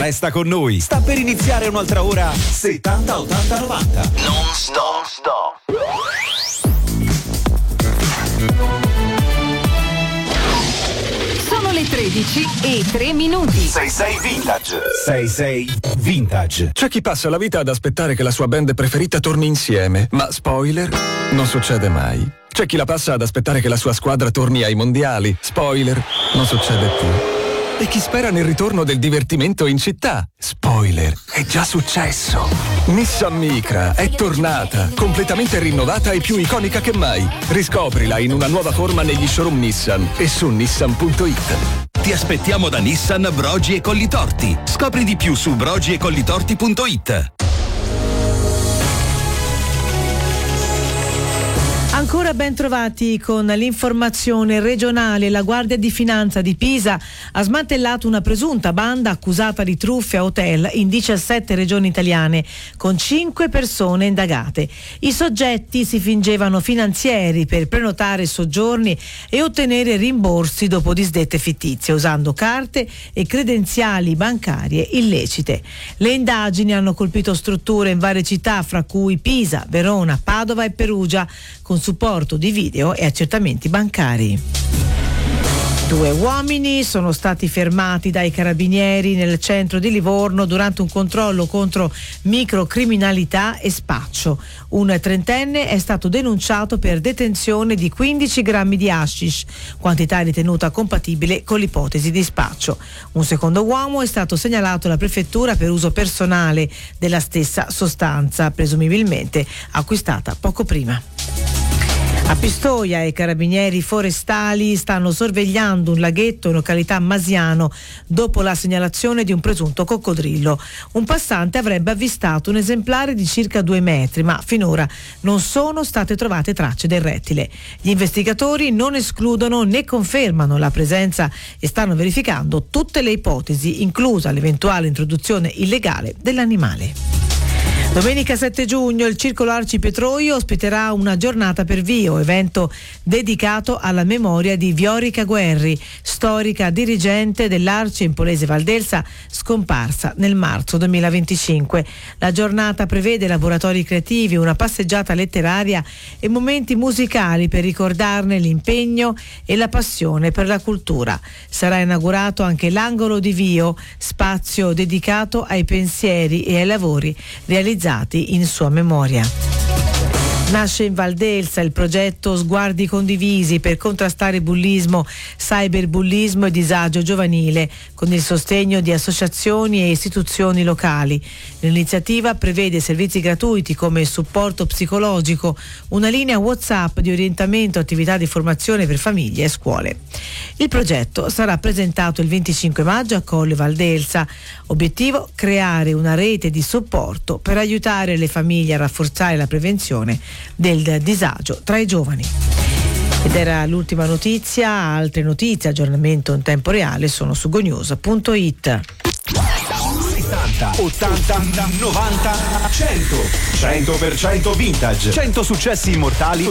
Resta con noi. Sta per iniziare un'altra ora 70 80 90. Non stop. Sono le 13:03. 66 Vintage. 66 Vintage. C'è chi passa la vita ad aspettare che la sua band preferita torni insieme, ma spoiler, non succede mai. C'è chi la passa ad aspettare che la sua squadra torni ai mondiali, spoiler, non succede più. E chi spera nel ritorno del divertimento in città, spoiler, è già successo. Nissan Micra è tornata, completamente rinnovata e più iconica che mai. Riscoprila in una nuova forma negli showroom Nissan e su nissan.it. Ti aspettiamo da Nissan Brogi e Collitorti. Scopri di più su brogiecollitorti.it. Ancora ben trovati con l'informazione regionale. La Guardia di Finanza di Pisa ha smantellato una presunta banda accusata di truffe a hotel in 17 regioni italiane, con 5 persone indagate. I soggetti si fingevano finanzieri per prenotare soggiorni e ottenere rimborsi dopo disdette fittizie, usando carte e credenziali bancarie illecite. Le indagini hanno colpito strutture in varie città, fra cui Pisa, Verona, Padova e Perugia, con supporto di video e accertamenti bancari. 2 uomini sono stati fermati dai carabinieri nel centro di Livorno durante un controllo contro microcriminalità e spaccio. Un trentenne è stato denunciato per detenzione di 15 grammi di hashish, quantità ritenuta compatibile con l'ipotesi di spaccio. Un secondo uomo è stato segnalato alla prefettura per uso personale della stessa sostanza, presumibilmente acquistata poco prima. A Pistoia i carabinieri forestali stanno sorvegliando un laghetto in località Masiano dopo la segnalazione di un presunto coccodrillo. Un passante avrebbe avvistato un esemplare di circa 2 metri, ma finora non sono state trovate tracce del rettile. Gli investigatori non escludono né confermano la presenza e stanno verificando tutte le ipotesi, inclusa l'eventuale introduzione illegale dell'animale. Domenica 7 giugno il Circolo Arci Petroio ospiterà una giornata per Vio, evento dedicato alla memoria di Viorica Guerri, storica dirigente dell'Arci Empolese Valdelsa, scomparsa nel marzo 2025. La giornata prevede laboratori creativi, una passeggiata letteraria e momenti musicali per ricordarne l'impegno e la passione per la cultura. Sarà inaugurato anche l'Angolo di Vio, spazio dedicato ai pensieri e ai lavori realizzati in sua memoria. Nasce in Valdelsa il progetto Sguardi Condivisi per contrastare bullismo, cyberbullismo e disagio giovanile, con il sostegno di associazioni e istituzioni locali. L'iniziativa prevede servizi gratuiti come supporto psicologico, una linea WhatsApp di orientamento, attività di formazione per famiglie e scuole. Il progetto sarà presentato il 25 maggio a Colle Valdelsa. Obiettivo: creare una rete di supporto per aiutare le famiglie a rafforzare la prevenzione del disagio tra i giovani. Ed era l'ultima notizia. Altre notizie, aggiornamento in tempo reale sono su gonews.it. 70, 80, 90, 100. 100% vintage. 100 successi immortali